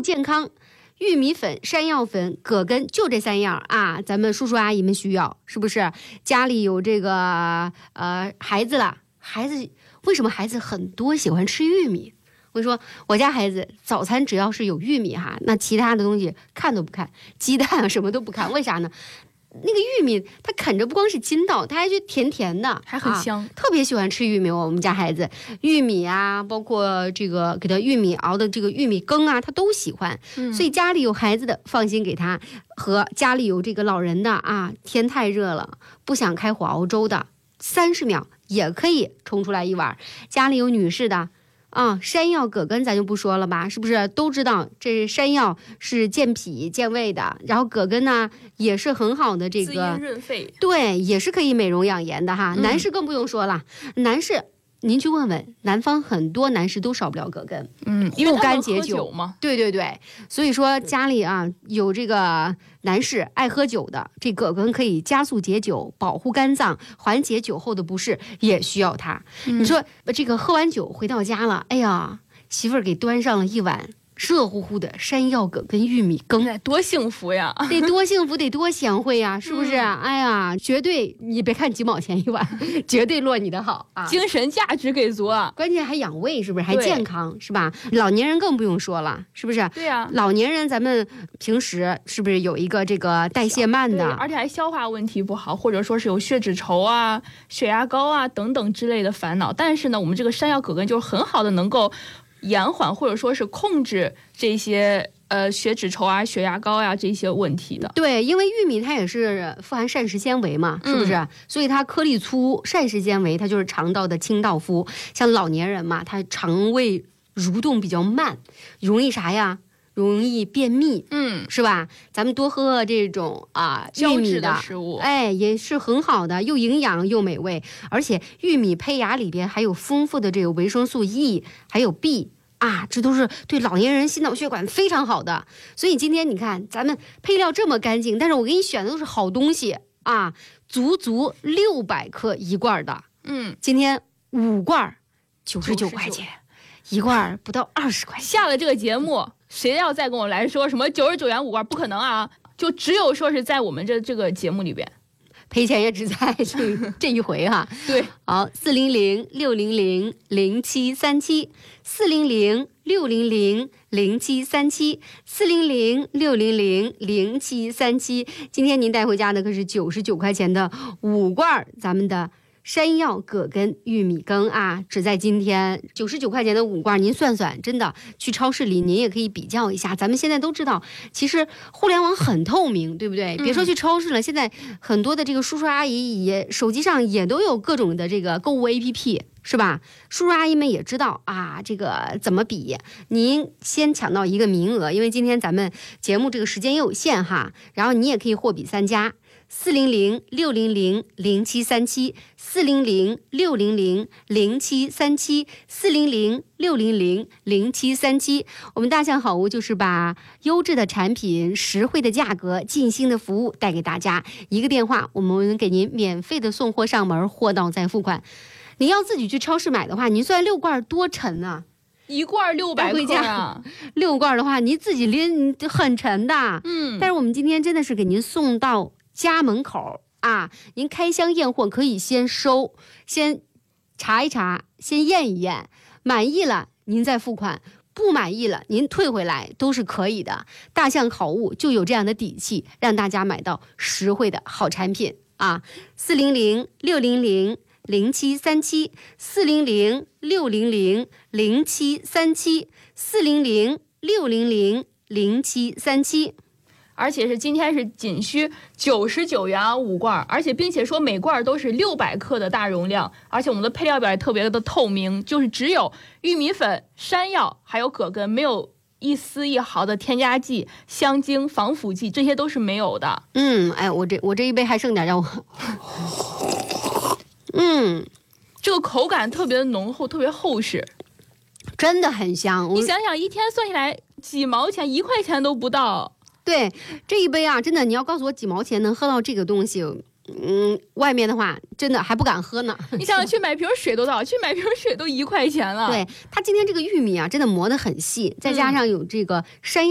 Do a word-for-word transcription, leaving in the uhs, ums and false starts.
助健康。玉米粉、山药粉、葛根，就这三样啊，咱们叔叔阿姨们需要，是不是？家里有这个呃孩子了，孩子为什么孩子很多喜欢吃玉米？我跟你说，我家孩子早餐只要是有玉米哈，那其他的东西看都不看，鸡蛋啊什么都不看，为啥呢？那个玉米它啃着不光是筋道，它还就甜甜的， 还很香、啊， 特别喜欢吃玉米。我们家孩子玉米啊，包括这个给他玉米熬的这个玉米羹啊，他都喜欢、嗯、所以家里有孩子的放心给他，和家里有这个老人的啊，天太热了不想开火熬粥的，三十秒也可以冲出来一碗。家里有女士的啊，山药葛根咱就不说了吧，是不是都知道这山药是健脾健胃的，然后葛根呢也是很好的这个滋阴润肺， 对，也是可以美容养颜的哈、嗯、男士更不用说了，男士您去问问，南方很多男士都少不了葛根， 嗯，因为不干解酒嘛， 对对对，所以说家里啊有这个男士爱喝酒的，这葛根可以加速解酒，保护肝脏，缓解酒后的不适，也需要它、嗯、你说这个喝完酒回到家了，哎呀，媳妇儿给端上了一碗热乎乎的山药葛跟玉米羹， 多幸福呀！ 得多幸福，得多贤惠呀，是不是？嗯、哎呀，绝对你别看几毛钱一碗，绝对落你的好啊！ 精神价值给足啊， 关键还养胃，是不是？还健康，是吧？老年人更不用说了，是不是？ 对呀、啊， 老年人咱们平时是不是有一个这个代谢慢的， 而且还消化问题不好，或者说是有血脂稠啊、血压高啊等等之类的烦恼。但是呢，我们这个山药葛根就是很好的能够延缓或者说是控制这些呃血脂稠啊、血压高呀、啊、这些问题的。 对，因为玉米它也是富含膳食纤维嘛，是不是？嗯、所以它颗粒粗，膳食纤维它就是肠道的清道夫。像老年人嘛，他肠胃蠕动比较慢，容易啥呀？容易便秘， 嗯， 是吧？咱们多喝这种啊玉米的食物， 哎，也是很好的，又营养又美味。而且玉米胚芽里边还有丰富的这个维生素 E， 还有 B 啊，这都是对老年人心脑血管非常好的。所以今天你看，咱们配料这么干净，但是我给你选的都是好东西啊，足足六百克一罐的， 嗯， 今天五罐九十九块钱，一罐不到二十块钱。 下了这个节目。谁要再跟我来说什么九十九元五罐，不可能啊！就只有说是在我们这这个节目里边， 赔钱也只在这这一回哈。 对， 好，四零零六零零零七三七，四零零六零零零七三七，四零零六零零零七三七。今天您带回家的可是九十九块钱的五罐咱们的山药葛根玉米羹啊，只在今天九十九块钱的五罐，您算算，真的去超市里您也可以比较一下。咱们现在都知道，其实互联网很透明，对不对？嗯、别说去超市了，现在很多的这个叔叔阿姨也手机上也都有各种的这个购物 A P P， 是吧？叔叔阿姨们也知道啊，这个怎么比？您先抢到一个名额，因为今天咱们节目这个时间也有限哈，然后你也可以货比三家。四零零六零零零七三七，四零零六零零零七三七，四零零六零零零七三七。我们大象好物就是把优质的产品、实惠的价格、尽心的服务带给大家。一个电话，我们给您免费的送货上门，货到再付款。您要自己去超市买的话，您算六罐多沉啊？ 一罐六百克啊！ 六罐的话，您自己拎很沉的。 嗯， 但是我们今天真的是给您送到家门口啊，您开箱验货可以先收，先查一查，先验一验，满意了您再付款，不满意了您退回来都是可以的。大象好物就有这样的底气，让大家买到实惠的好产品啊！四零零六零零零七三七，四零零六零零零七三七，四零零六零零零七三七。 而且是今天是仅需九十九元五罐，而且并且说每罐都是六百克的大容量，而且我们的配料表也特别的透明，就是只有玉米粉、山药还有葛根，没有一丝一毫的添加剂、香精、防腐剂，这些都是没有的。 嗯，哎，我这我这一杯还剩点，让我，嗯， 这个口感特别的浓厚，特别厚实， 真的很香。 你想想，一天算下来几毛钱，一块钱都不到。 对，这一杯啊，真的，你要告诉我几毛钱能喝到这个东西，嗯，外面的话真的还不敢喝呢。 你想想，去买瓶水都到，去买瓶水都一块钱了。 对，它今天这个玉米啊，真的磨得很细，再加上有这个山药。